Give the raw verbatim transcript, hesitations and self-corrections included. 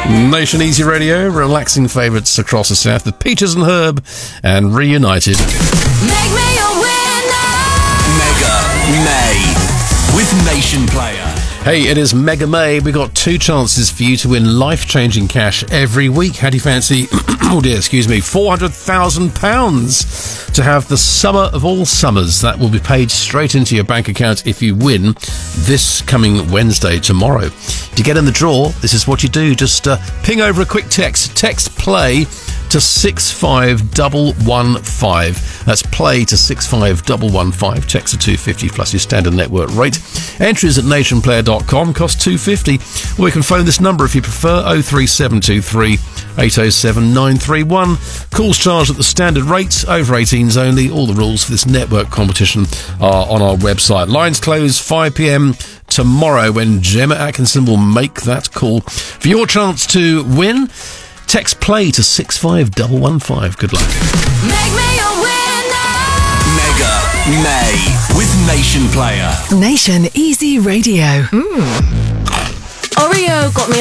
Nation Easy Radio, relaxing favourites across the south with Peaches and Herb and Reunited. Make me a winner! Mega May with Nation Player. Hey, it is Mega May. We've got two chances for you to win life-changing cash every week. How do you fancy, oh dear, excuse me, four hundred thousand pounds to have the summer of all summers. That will be paid straight into your bank account if you win this coming Wednesday, tomorrow. To get in the draw, this is what you do. Just uh, ping over a quick text. Text play to six five one one five. That's play to six five one one five. Text to two fifty plus your standard network rate. Entries at nation player dot com cost two fifty. Or you can phone this number if you prefer, oh three seven two three eight oh seven nine three one. Calls charged at the standard rate, over eighteens only. All the rules for this network competition are on our website. Lines close five p.m. tomorrow when Gemma Atkinson will make that call. For your chance to win, text play to six five one one five. Good luck. Make me a winner! Mega May with Nation Player. Nation Easy Radio. Oreo got me